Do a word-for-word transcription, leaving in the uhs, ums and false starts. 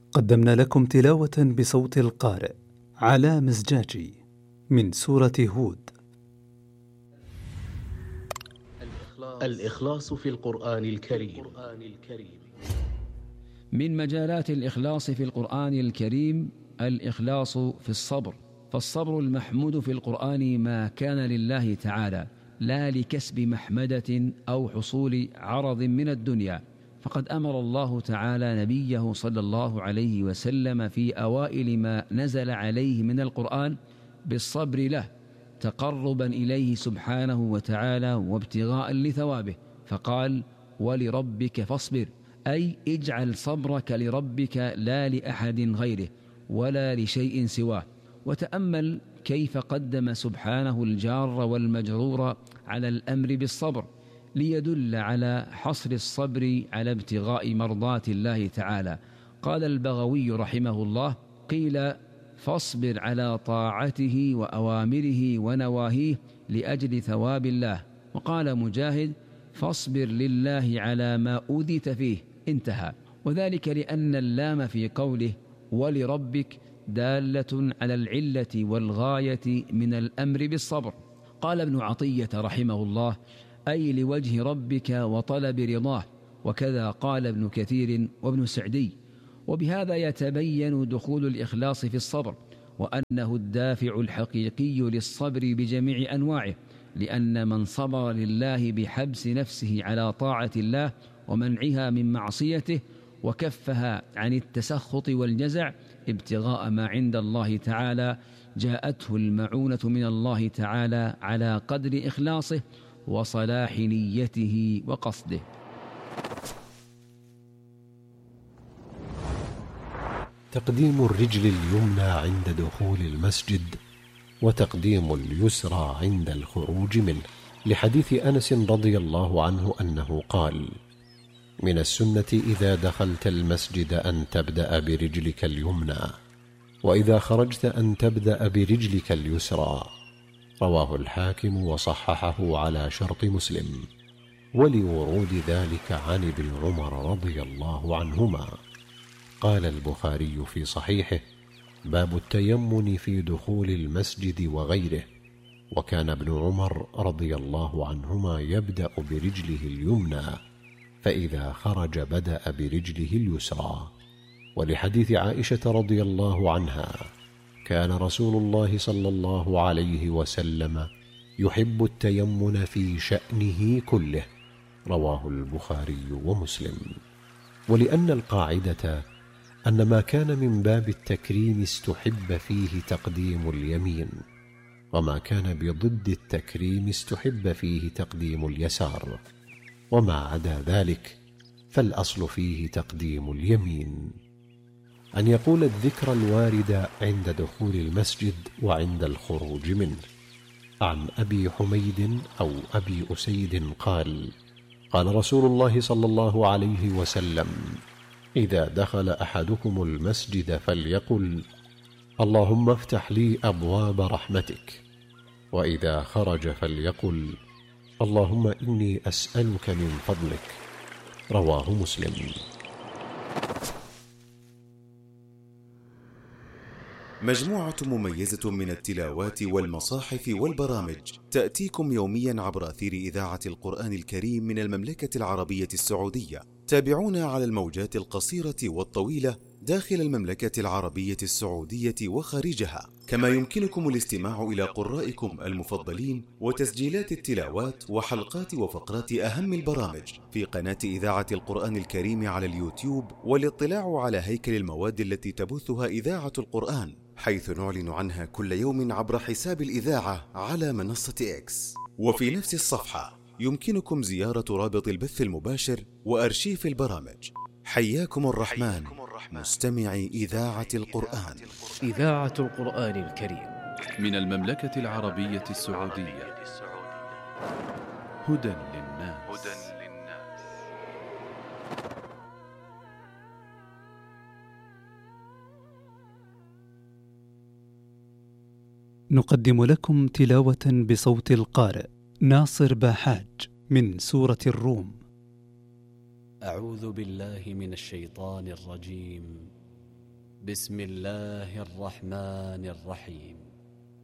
قدمنا لكم تلاوة بصوت القارئ علاء مزجاجي من سورة هود. الإخلاص في القرآن الكريم. من مجالات الإخلاص في القرآن الكريم الإخلاص في الصبر، فالصبر المحمود في القرآن ما كان لله تعالى لا لكسب محمدة أو حصول عرض من الدنيا، فقد أمر الله تعالى نبيه صلى الله عليه وسلم في أوائل ما نزل عليه من القرآن بالصبر له تقربا إليه سبحانه وتعالى وابتغاء لثوابه، فقال: ولربك فاصبر، أي اجعل صبرك لربك لا لأحد غيره ولا لشيء سواه. وتأمل كيف قدم سبحانه الجار والمجرور على الأمر بالصبر ليدل على حصر الصبر على ابتغاء مرضات الله تعالى. قال البغوي رحمه الله: قيل فاصبر على طاعته وأوامره ونواهيه لأجل ثواب الله. وقال مجاهد: فاصبر لله على ما أوذيت فيه، انتهى. وذلك لأن اللام في قوله ولربك دالة على العلة والغاية من الأمر بالصبر. قال ابن عطية رحمه الله: أي لوجه ربك وطلب رضاه. وكذا قال ابن كثير وابن سعدي. وبهذا يتبين دخول الإخلاص في الصبر، وأنه الدافع الحقيقي للصبر بجميع أنواعه، لأن من صبر لله بحبس نفسه على طاعة الله ومنعها من معصيته وكفها عن التسخط والجزع ابتغاء ما عند الله تعالى، جاءته المعونة من الله تعالى على قدر إخلاصه وصلاح نيته وقصده. تقديم الرجل اليمنى عند دخول المسجد، وتقديم اليسرى عند الخروج منه، لحديث أنس رضي الله عنه أنه قال: من السنة إذا دخلت المسجد أن تبدأ برجلك اليمنى، وإذا خرجت أن تبدأ برجلك اليسرى. رواه الحاكم وصححه على شرط مسلم، ولورود ذلك عن ابن عمر رضي الله عنهما. قال البخاري في صحيحه: باب التيمن في دخول المسجد وغيره. وكان ابن عمر رضي الله عنهما يبدأ برجله اليمنى، فإذا خرج بدأ برجله اليسرى. ولحديث عائشة رضي الله عنها: كان رسول الله صلى الله عليه وسلم يحب التيمن في شأنه كله. رواه البخاري ومسلم. ولأن القاعدة أن ما كان من باب التكريم استحب فيه تقديم اليمين، وما كان بضد التكريم استحب فيه تقديم اليسار، وما عدا ذلك فالأصل فيه تقديم اليمين. أن يقول الذكر الوارد عند دخول المسجد وعند الخروج منه. عن أبي حميد أو أبي أسيد قال: قال رسول الله صلى الله عليه وسلم: إذا دخل أحدكم المسجد فليقل: اللهم افتح لي أبواب رحمتك، وإذا خرج فليقل: اللهم إني أسألك من فضلك. رواه مسلم. مجموعة مميزة من التلاوات والمصاحف والبرامج تأتيكم يوميا عبر أثير إذاعة القرآن الكريم من المملكة العربية السعودية. تابعونا على الموجات القصيرة والطويلة داخل المملكة العربية السعودية وخارجها، كما يمكنكم الاستماع إلى قرائكم المفضلين وتسجيلات التلاوات وحلقات وفقرات أهم البرامج في قناة إذاعة القرآن الكريم على اليوتيوب، والاطلاع على هيكل المواد التي تبثها إذاعة القرآن، حيث نعلن عنها كل يوم عبر حساب الإذاعة على منصة إكس. وفي نفس الصفحة يمكنكم زيارة رابط البث المباشر وأرشيف البرامج. حياكم الرحمن مستمعي إذاعة القرآن. إذاعة القرآن الكريم من المملكة العربية السعودية. هدى للناس. نقدم لكم تلاوة بصوت القارئ ناصر باحاج من سورة الروم. أعوذ بالله من الشيطان الرجيم. بسم الله الرحمن الرحيم